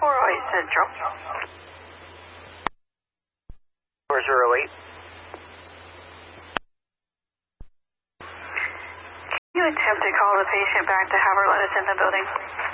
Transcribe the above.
408 Central. 408. Can you attempt to call the patient back to have her let us in the building?